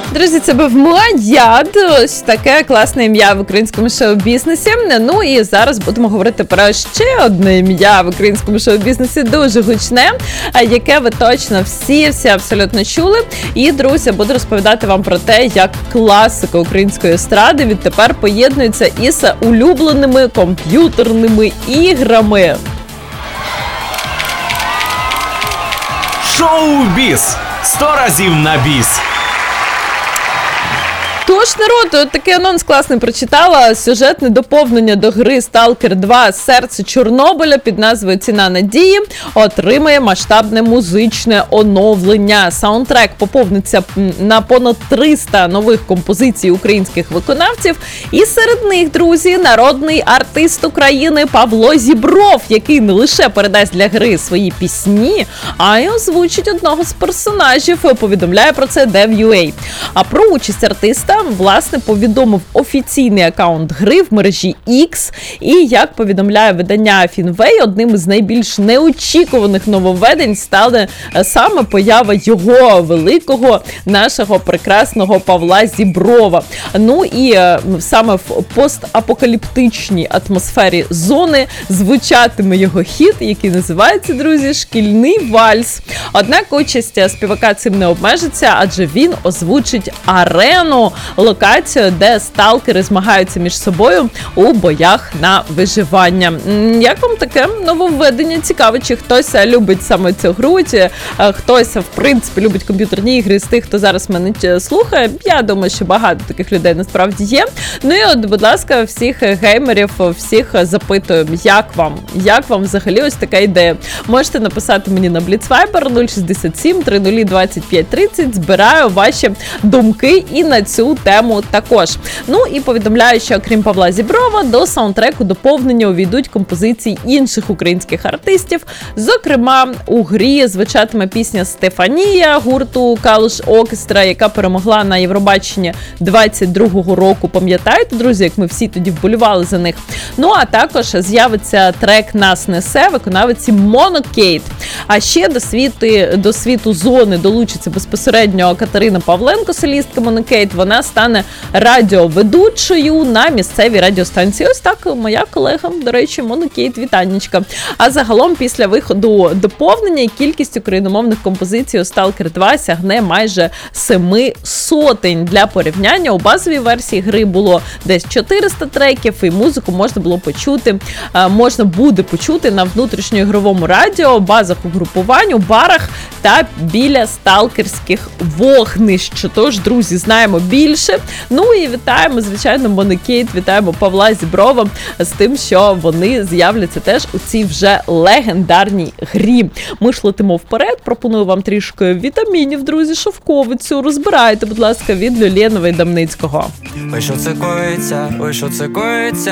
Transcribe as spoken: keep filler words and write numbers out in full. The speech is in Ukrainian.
Друзі, це був Муаяд, ось таке класне ім'я в українському шоу-бізнесі. Ну і зараз будемо говорити про ще одне ім'я в українському шоу-бізнесі, дуже гучне, яке ви точно всі, всі абсолютно чули. І, друзі, буду розповідати вам про те, як класика української естради відтепер поєднується із улюбленими комп'ютерними іграми. Шоу-біз. Сто разів на біс. Тож, народ, такий анонс класний прочитала. Сюжетне доповнення до гри Сталкер два «Серце Чорнобиля» під назвою «Ціна надії» отримає масштабне музичне оновлення. Саундтрек поповниться на понад триста нових композицій українських виконавців. І серед них, друзі, народний артист України Павло Зібров, який не лише передасть для гри свої пісні, а й озвучить одного з персонажів, повідомляє про це Dev.ua. А про участь артиста власне, повідомив офіційний акаунт гри в мережі X. І, як повідомляє видання Фінвей, одним із найбільш неочікуваних нововведень стала саме поява його великого, нашого прекрасного Павла Зіброва. Ну і саме в постапокаліптичній атмосфері зони звучатиме його хіт, який називається, друзі, «Шкільний вальс». Однак участь співака цим не обмежиться, адже він озвучить арену, локацію, де сталкери змагаються між собою у боях на виживання. Як вам таке нововведення? Цікаво, чи хтось любить саме цю гру, чи хтось, в принципі, любить комп'ютерні ігри з тих, хто зараз мене слухає. Я думаю, що багато таких людей насправді є. Ну і от, будь ласка, всіх геймерів, всіх запитую, як вам? Як вам взагалі ось така ідея? Можете написати мені на Blitzviber нуль шістдесят сім тридцять двадцять п'ять тридцять. Збираю ваші думки і на цю тему також. Ну і повідомляю, що крім Павла Зіброва, до саундтреку доповнення увійдуть композиції інших українських артистів. Зокрема, у грі звучатиме пісня «Стефанія» гурту Калуш Оркестра, яка перемогла на Євробаченні двадцять другого року. Пам'ятаєте, друзі, як ми всі тоді вболівали за них? Ну, а також з'явиться трек «Нас несе» виконавиці Монокейт. А ще до світу, до світу зони долучиться безпосередньо Катерина Павленко, солістка Монокейт. Вона стане радіоведучою на місцевій радіостанції. Ось так моя колега, до речі, Монокейт, вітаннячка. А загалом після виходу доповнення кількість україномовних композицій у Сталкер два сягне майже семи сотень. Для порівняння, у базовій версії гри було десь чотириста треків, і музику можна було почути, можна буде почути на внутрішньоігровому радіо, базах угрупувань, у барах та біля сталкерських вогнищ. Тож, друзі, знаємо більше. Ну і вітаємо, звичайно, Монокейт, вітаємо Павла Зіброва з тим, що вони з'являться теж у цій вже легендарній грі. Ми ж летимо вперед, пропоную вам трішки вітамінів, друзі, шовковицю. Розбирайте, будь ласка, від Люленова і Дамницького. Ой, що це коїться, ой, що це коїться.